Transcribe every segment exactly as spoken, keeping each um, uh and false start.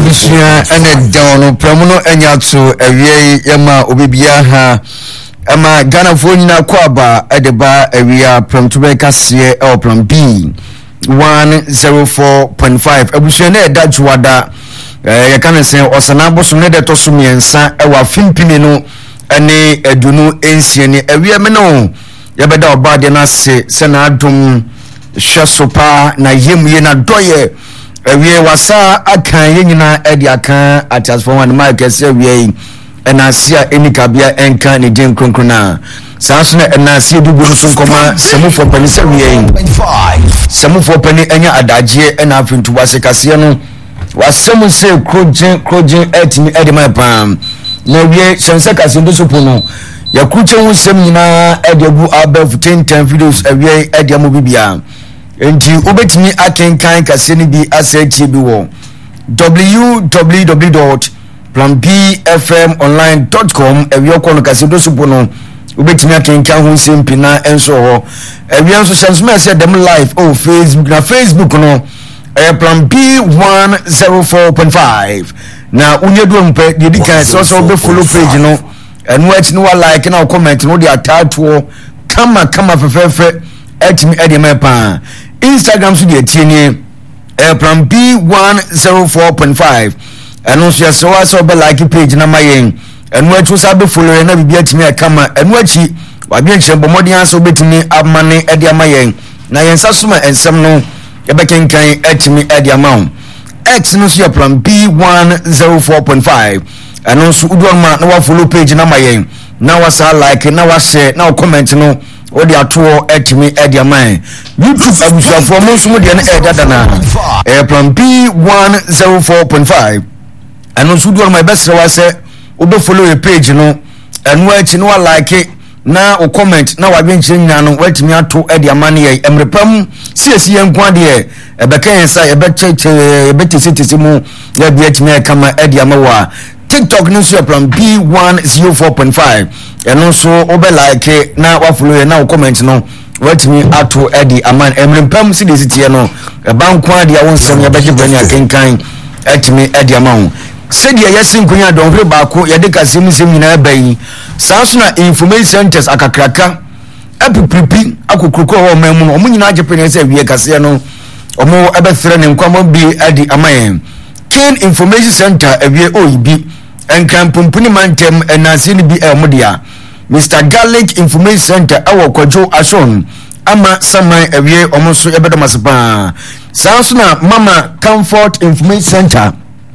abishia ene down pramuno enyatso ewie yema obibia ha ama Ghana fo nyina kwaba edeba ewia pramtube kase e pram B one oh four point five abishia na eda juwada eh yakane sen osana boso ne de toso miensa e wa fimpini no ene edunu ensie ne ewia me no yebeda obade na se se na adom hwesopa na yemye na doye ewie wasa akan yenyina edi akan atasfo wan market se wie enasia enikabia enka ne din kronkrona sanso na enasia dubu so nkoma semufo pani se wie semufo pani enya adagie ena afintu wase kase no wasem se krojen krojen etini edi my pam na wie sense kase ndo so pono yakuche wusem nyina edi abu above ten ten videos ewie edi amobibia enti obetimi akenkan kase ni bi asechi bi wo w w w dot plan b f m online dot com ewie kono kase do supo no obetimi akenkan ho sempina enso ho ewie enso shansma se dem live oh Facebook na Facebook no eh plan b one oh four point five na unyedo mpe de dikan so so be follow page no enu ati no wa like na comment no de atato kama kama fefefe etimi edema pa Instagram so de tieni eh plan b one oh four point five enu so so wa so be like page na mayen enu ati so be follow na bibia timi kama enu ati wa bi enche bomodi anso betimi amane ede amayen na yensa soma ensem no ye be kenkan etimi ede amawo X no so plan b one oh four point five enu so udo ma na wa follow page na mayen na wa sa like na wa share na comment no odi ato etimi edi aman YouTube abusua for mo so de na edada na eh plan b one oh four point five anu so do my best wa say obe follow your page no enu achi no like na o comment na wa benchi nya no watimi ato edi aman ye emrepam siesi ye nkwa de e be kan sa e be cheche e be tisi mu ya bi etimi kama edi amawa TikTok no so plan b one oh four point five eno so obe like na wa follow na comment no watimi ato edi aman emrempam si de sitie no e bankwa de awonsem ya beje branya kenkan etimi edi aman se de yesin kunya don hwe baako ye de kasem sim nyina bayi sanso na information centers akakraka apipipi akokruko ho mamu no omunyina agepene se wie kase no omo ebe fere ne nkwama bi edi aman Ken Information Center ewie oibi enkan pumpuni mantem enase ni bi emodia Mister Garlic Information Center awo kwajo ashon ama saman ewie omonso ebedomaspa sanso na Mama Comfort Information Center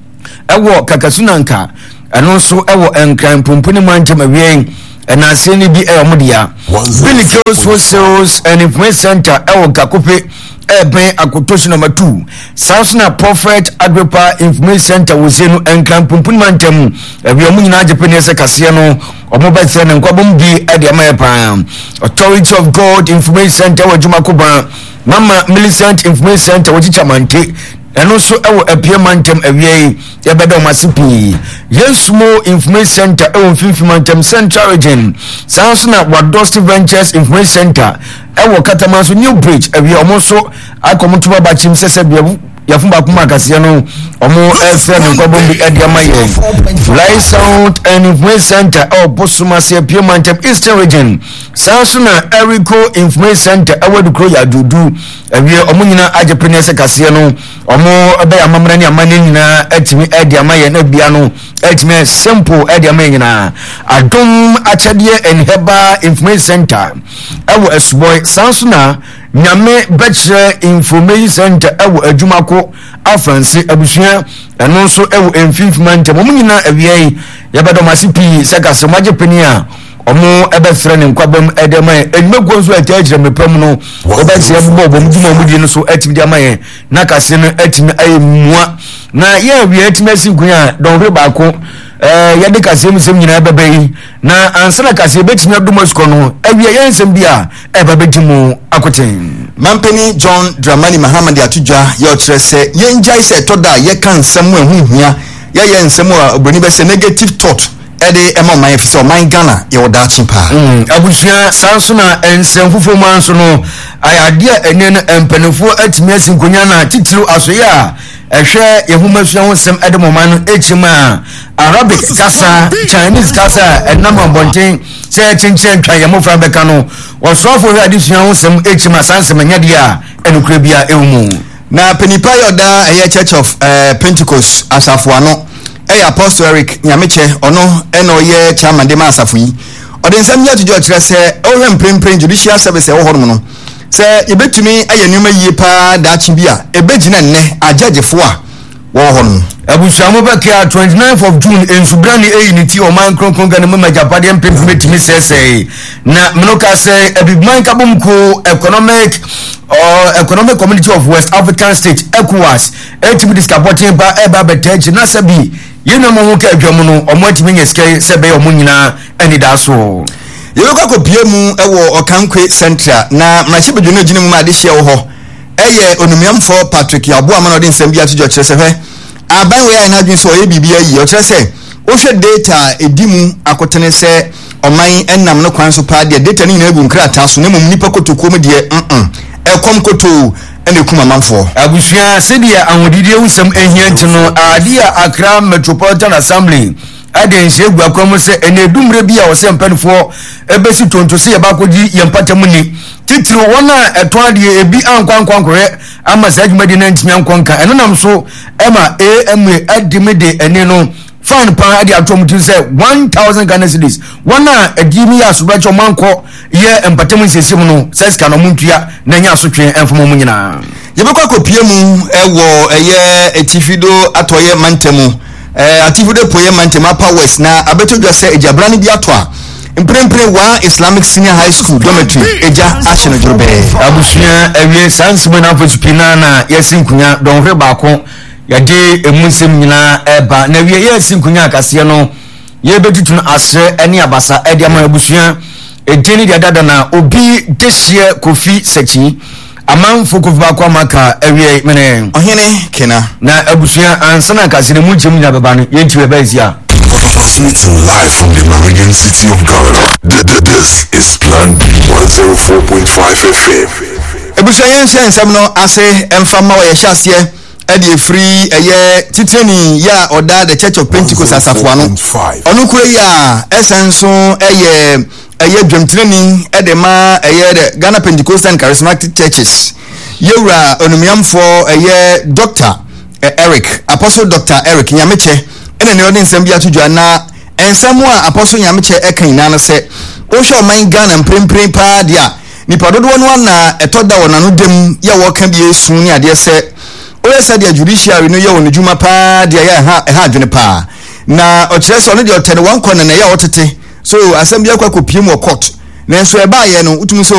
awo kakasunanka anonso awo enkan pumpuni mantem ewie enase ni bi emodia Billy Kills Sales and Information Center awo kakope ebe akotoshi number two Sausna Prophet Agrippa Information Center wozenu enkran pumpun mantem ebi omunyina ajepene se kase no omobetse ne nkwabom bi ede amayepa Authority of God Information Center wajuma koba Mama Millicent Information Center wachichamante eno so ewo apie mantem ewie yebeda omasipi Yesumo Information Center ewo mfimfi mantem Central Region Sausna Wadosti Ventures Information Center ewo Katamanso New Bridge ewie omonso akomutuba bachim sese bia yafumba kuma kase no omo efe ne kwabom bi ede amaye Light Sound and Information Center o Bosuma se apie mantem Eastern Region Sausna Erico Information Center ewo dukro ya dudu ewie omunyina ajepene se kase no omo ebe amamra ni amane nyina etimi ede amaye na bia no etimi simple ede amaye nyina adom achadie and heba Information Center ewo esboy sansuna nyame bachelor Information Center ewo adwumako afranse abusua eno so ewo enfifmante mo nyina ewie yabado masipi sekase maje penia omo ebe fere ne nkwabam edemaye enmego nso atagire mepam no obese ebubo obom dwuma mudi no so atimi de amaye na kase no atimi ayemua na ye awie atimi asinkunya don hwe baako eh yade kase msem nyina bebai na ansana kase betimi adumasko no awie yensem bia ebabedimu akoten Mampeni John Dramani Muhammad atujwa ye okire se yenjai se toda ye kan nsem ehunhia ye ye nsem a oboni be se negative thought ede ema man efise o man Ghana ye oda chimpa mm abusua sanso na ensem fufo manso no ayade ene no empenefo atimi asinkonya na titiro asoya ehwe yehuma sua ho sem edemoma no echima Arabic kasa Chinese kasa enama bonten se chinchen twa yemofra beka no osofo hwe adisua ho sem echima sansem nya dia enukure bia ewumu na penipa yoda eye Church of uh, Pentecost asafo ano eye Apostle Eric Nyameche ono eno ye chairman de ma asafo yi ode nsam ya tujo kire se ohwe mprempren judicial service e wo hono no se yebetumi aye numa yie pa daachi bia ebegina nne ajagefo a wo hono abusuamo bekia twenty-ninth of June ensubrani e unity o man kronkron gane mama japade mpemfmetimi sese na mnoka se ebigman kabumko economic or economic community of West African States ECOWAS etimi discapotin ba eba beteji na sabi yeno mo hoka adwamu no omwatimi nyeske sebe o munyina ani daso yebekwa ko piemu ewo Okankwe Central na mrachibedwene gine mu ma de hye wo ho eye onumiamfo Patrick Yaboa ma no de nsem bia tujo kire sefe aban we ai na dwun so ye bibia yi o kire se wo hwe data edimu akotene se oman ennam no kwan so pa de data ni na ebu nkrata so na mum nipa kotokom de mm ekom koto ene kuma manfo abusua sedia anwodide usam ehia ntino adia Accra Metropolitan Assembly adense egu akwam se ene dumre bia wo se mpanfo ebesi tonto se ye bakoji ye mpatam ni titiro wona eto ade ebi ankwankwankore ama sa adwumadi na ntimi ankwanka eno nam so ema A M A adimede ene no fan pa ade atom tin se one thousand Ghana cedis wona adimi ya sobacho manko ye mpatam nsesim no seska no muntua na nya asotwe enfom mu nyina yebekwa kopie mu ewo eye etifido atoye mantemu eh atifude poye mantema powers na abetodwa se ejabrani bi ato a mprempre wa Islamic Senior High School dormitory eja achene jurbe abusuya ewie sansimo na fosupina na yesinkunya donhwe baako yade emunsem nyina eba na wie yesinkunya akase no yebetutun asre ene abasa ede ama abusuya edini dia dada na obi dehye Kofi Sechi amanfo Kofi baako amaka ewie mene ohene kena na abusuya ansana akase ne munjem nya beba no yentiwe baizia Transmitting live from the Meridian city of Ghana. This is Plan B one oh four point five F M. Ebusayen nsem no ase emfama wa yehyasie ade free eye titreni ya oda the Church of Pentecost asafo ano onu kure ya esenso eye eye dwemtreni ede ma eye the Ghana Pentecostal Charismatic Churches yewra onumiamfo eye Doctor Eric Apostle Doctor Eric Nyameche ene ne odi nsem bia tudwa na ensem a Apostle Nyameche ekan na no se o hwe oman Ghana mprempren pa dia nipa dodo no na etoda wona no dem ya wo ka bia esu ni ade se o yesa dia judiciary no ye wona djuma pa dia ya ha ha adwene pa na o kire se ono dia otene wan kɔ na ya wotete so asem bia kwa kopiem wo court na so e ba ye no utum so